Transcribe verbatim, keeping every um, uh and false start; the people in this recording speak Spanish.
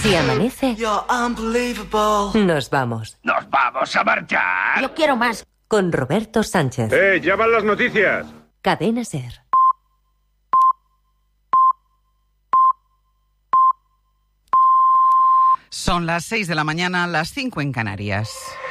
Si amanece, You're unbelievable. nos vamos. ¡Nos vamos a marchar! Yo quiero más. Con Roberto Sánchez. ¡Eh, ya van las noticias! Cadena SER. Son las seis de la mañana, las cinco en Canarias.